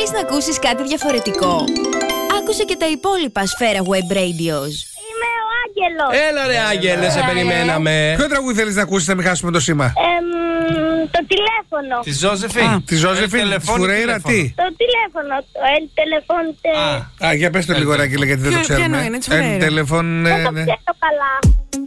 Θέλεις να ακούσεις κάτι διαφορετικό? Άκουσε και τα υπόλοιπα Σφαίρα Web Radios. Είμαι ο Άγγελος. Έλα ρε Άγγελε, σε περιμέναμε. Ποιο τραγούδι θέλεις να ακούσεις, να μην χάσουμε το σήμα? Το τηλέφωνο. Τη Ζώζεφιν. Τη Ζώζεφιν, Φουρέιρα, τι? Το τηλέφωνο. El teléfono. Για πες το λίγο, Ράκη, γιατί δεν το ξέρουμε. Ποιο εννοεί, είναι της Φουρέιρα. El teléfono. Δεν το ξέρω καλά.